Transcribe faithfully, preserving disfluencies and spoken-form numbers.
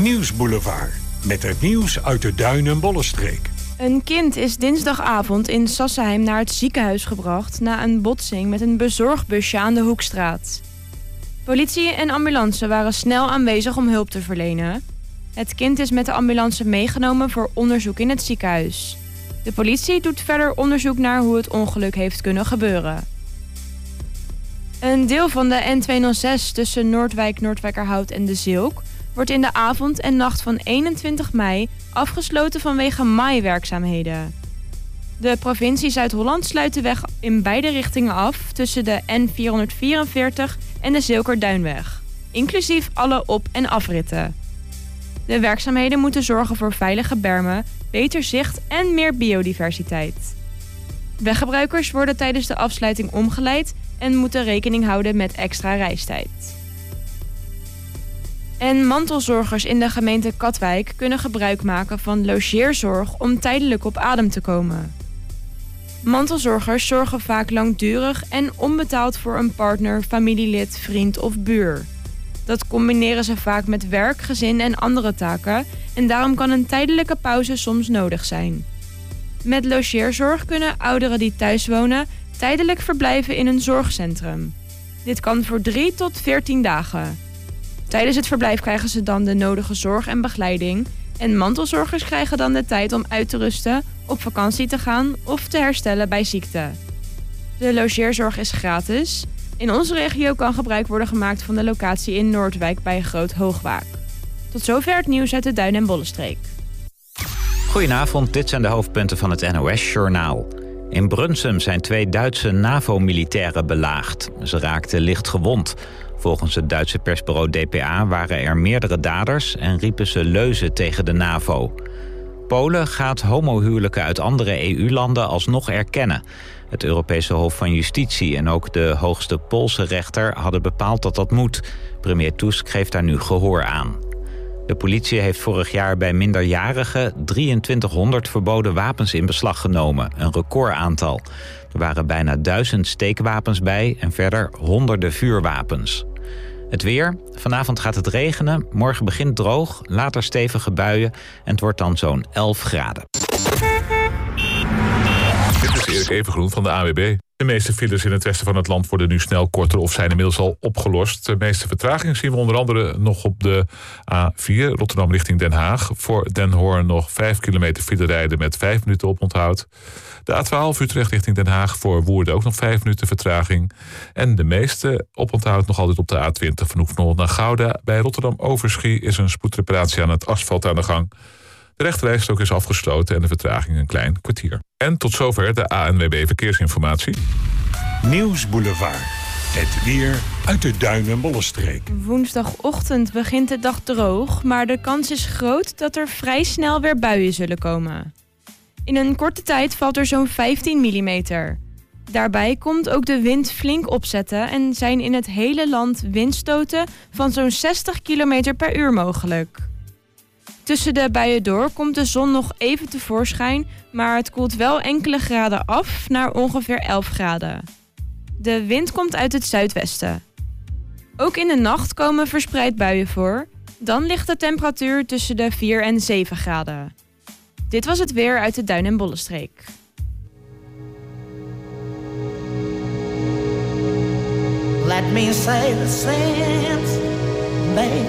Nieuwsboulevard. Met het nieuws uit de Duin- en Bollenstreek. Een kind is dinsdagavond in Sassenheim naar het ziekenhuis gebracht na een botsing met een bezorgbusje aan de Hoekstraat. Politie en ambulance waren snel aanwezig om hulp te verlenen. Het kind is met de ambulance meegenomen voor onderzoek in het ziekenhuis. De politie doet verder onderzoek naar hoe het ongeluk heeft kunnen gebeuren. Een deel van de N tweehonderdzes tussen Noordwijk, Noordwijkerhout en De Zilk wordt in de avond en nacht van eenentwintig mei afgesloten vanwege maaiwerkzaamheden. De provincie Zuid-Holland sluit de weg in beide richtingen af tussen de N vierhonderdvierenveertig en de Zilkerduinweg, inclusief alle op- en afritten. De werkzaamheden moeten zorgen voor veilige bermen, beter zicht en meer biodiversiteit. Weggebruikers worden tijdens de afsluiting omgeleid en moeten rekening houden met extra reistijd. En mantelzorgers in de gemeente Katwijk kunnen gebruik maken van logeerzorg om tijdelijk op adem te komen. Mantelzorgers zorgen vaak langdurig en onbetaald voor een partner, familielid, vriend of buur. Dat combineren ze vaak met werk, gezin en andere taken en daarom kan een tijdelijke pauze soms nodig zijn. Met logeerzorg kunnen ouderen die thuis wonen tijdelijk verblijven in een zorgcentrum. Dit kan voor drie tot veertien dagen. Tijdens het verblijf krijgen ze dan de nodige zorg en begeleiding en mantelzorgers krijgen dan de tijd om uit te rusten, op vakantie te gaan of te herstellen bij ziekte. De logeerzorg is gratis. In onze regio kan gebruik worden gemaakt van de locatie in Noordwijk bij Groot Hoogwaak. Tot zover het nieuws uit de Duin- en Bollenstreek. Goedenavond, dit zijn de hoofdpunten van het N O S-journaal. In Brunsum zijn twee Duitse NAVO-militairen belaagd. Ze raakten licht gewond. Volgens het Duitse persbureau D P A waren er meerdere daders en riepen ze leuzen tegen de NAVO. Polen gaat homohuwelijken uit andere E U-landen alsnog erkennen. Het Europese Hof van Justitie en ook de hoogste Poolse rechter hadden bepaald dat dat moet. Premier Tusk geeft daar nu gehoor aan. De politie heeft vorig jaar bij minderjarigen drieëntwintighonderd verboden wapens in beslag genomen. Een recordaantal. Er waren bijna duizend steekwapens bij en verder honderden vuurwapens. Het weer. Vanavond gaat het regenen. Morgen begint droog, later stevige buien en het wordt dan zo'n elf graden. Dit is Erik Evengroen van de A W B. De meeste files in het westen van het land worden nu snel korter of zijn inmiddels al opgelost. De meeste vertraging zien we onder andere nog op de A vier, Rotterdam richting Den Haag. Voor Den Hoorn nog vijf kilometer file rijden met vijf minuten oponthoud. De A twaalf Utrecht richting Den Haag, voor Woerden ook nog vijf minuten vertraging. En de meeste oponthoud nog altijd op de A twintig van Oefenholt naar Gouda. Bij Rotterdam Overschie is een spoedreparatie aan het asfalt aan de gang. De rechterrijstrook is afgesloten en de vertraging een klein kwartier. En tot zover de A N W B Verkeersinformatie. Nieuwsboulevard. Het weer uit de Duin- en Bollenstreek. Woensdagochtend begint de dag droog, maar de kans is groot dat er vrij snel weer buien zullen komen. In een korte tijd valt er zo'n vijftien millimeter. Daarbij komt ook de wind flink opzetten en zijn in het hele land windstoten van zo'n zestig kilometer per uur mogelijk. Tussen de buien door komt de zon nog even tevoorschijn, maar het koelt wel enkele graden af naar ongeveer elf graden. De wind komt uit het zuidwesten. Ook in de nacht komen verspreid buien voor. Dan ligt de temperatuur tussen de vier en zeven graden. Dit was het weer uit de Duin- en Bollenstreek. Let me say the same, baby.